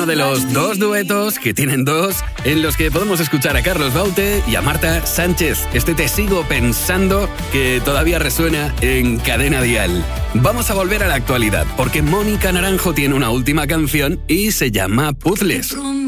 uno de los dos duetos, que tienen dos, en los que podemos escuchar a Carlos Baute y a Marta Sánchez. Te sigo pensando, que todavía resuena en Cadena Dial. Vamos a volver a la actualidad, porque Mónica Naranjo tiene una última canción y se llama Puzzles.